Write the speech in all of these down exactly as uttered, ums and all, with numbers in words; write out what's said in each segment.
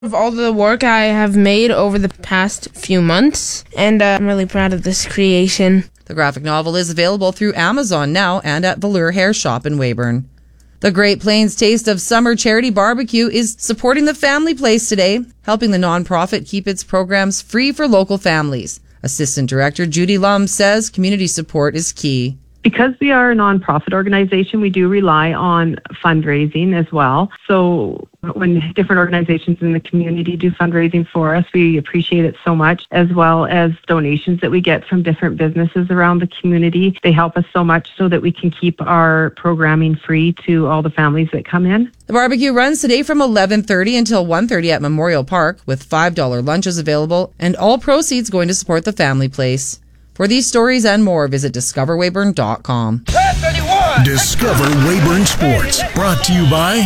of all the work I have made over the past few months, and uh, I'm really proud of this creation. The graphic novel is available through Amazon now and at Velour Hair Shop in Weyburn. The Great Plains Taste of Summer Charity Barbecue is supporting the Family Place today, helping the nonprofit keep its programs free for local families. Assistant Director Judy Lum says community support is key. Because we are a nonprofit organization, we do rely on fundraising as well. So when different organizations in the community do fundraising for us, we appreciate it so much, as well as donations that we get from different businesses around the community. They help us so much so that we can keep our programming free to all the families that come in. The barbecue runs today from eleven thirty until one thirty at Memorial Park, with five dollars lunches available, and all proceeds going to support the Family Place. For these stories and more, visit discover weyburn dot com. Discover Weyburn Sports, brought to you by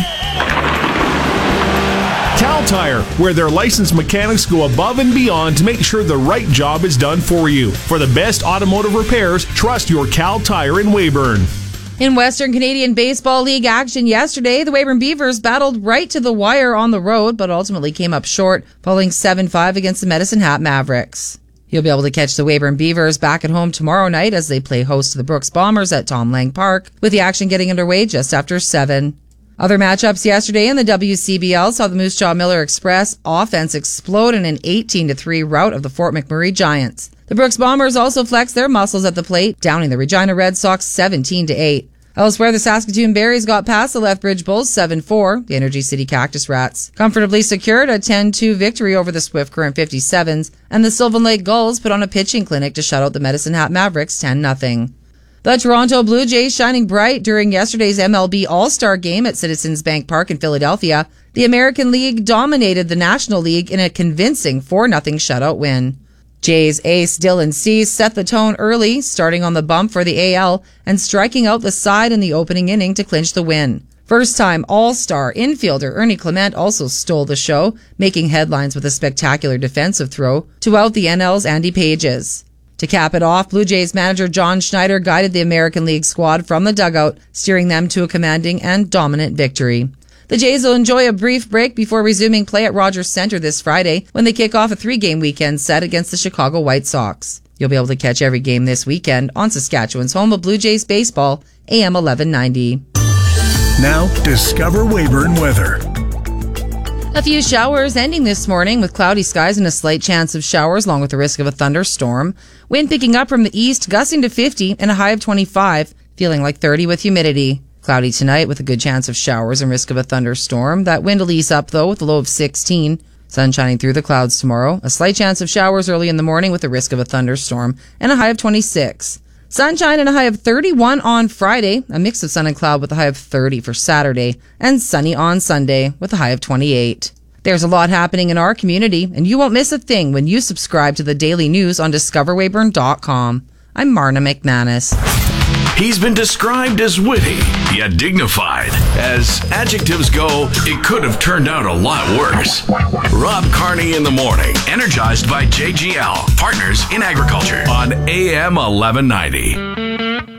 Cal Tire, where their licensed mechanics go above and beyond to make sure the right job is done for you. For the best automotive repairs, trust your Cal Tire in Weyburn. In Western Canadian Baseball League action yesterday, the Weyburn Beavers battled right to the wire on the road, but ultimately came up short, falling seven five against the Medicine Hat Mavericks. You'll be able to catch the Weyburn Beavers back at home tomorrow night as they play host to the Brooks Bombers at Tom Lang Park, with the action getting underway just after seven. Other matchups yesterday in the W C B L saw the Moose Jaw Miller Express offense explode in an eighteen to three rout of the Fort McMurray Giants. The Brooks Bombers also flexed their muscles at the plate, downing the Regina Red Sox seventeen to eight. Elsewhere, the Saskatoon Berries got past the Lethbridge Bulls seven four. The Energy City Cactus Rats comfortably secured a ten two victory over the Swift Current fifty-sevens, and the Sylvan Lake Gulls put on a pitching clinic to shut out the Medicine Hat Mavericks ten nothing. The Toronto Blue Jays shining bright during yesterday's M L B All-Star Game at Citizens Bank Park in Philadelphia. The American League dominated the National League in a convincing four nothing shutout win. Jays ace Dylan Cease set the tone early, starting on the bump for the A L and striking out the side in the opening inning to clinch the win. First-time All-Star infielder Ernie Clement also stole the show, making headlines with a spectacular defensive throw to out the N L's Andy Pages. To cap it off, Blue Jays manager John Schneider guided the American League squad from the dugout, steering them to a commanding and dominant victory. The Jays will enjoy a brief break before resuming play at Rogers Centre this Friday when they kick off a three-game weekend set against the Chicago White Sox. You'll be able to catch every game this weekend on Saskatchewan's home of Blue Jays baseball, A M eleven ninety. Now, Discover Weyburn weather. A few showers ending this morning with cloudy skies and a slight chance of showers along with the risk of a thunderstorm. Wind picking up from the east, gusting to fifty and a high of twenty-five, feeling like thirty with humidity. Cloudy tonight with a good chance of showers and risk of a thunderstorm. That wind will ease up, though, with a low of sixteen. Sun shining through the clouds tomorrow. A slight chance of showers early in the morning with a risk of a thunderstorm and a high of twenty-six. Sunshine and a high of thirty-one on Friday. A mix of sun and cloud with a high of thirty for Saturday. And sunny on Sunday with a high of twenty-eight. There's a lot happening in our community, and you won't miss a thing when you subscribe to the daily news on discover weyburn dot com. I'm Marna McManus. He's been described as witty, yet dignified. As adjectives go, it could have turned out a lot worse. Rob Carney in the morning, energized by J G L, partners in agriculture, on A M eleven ninety.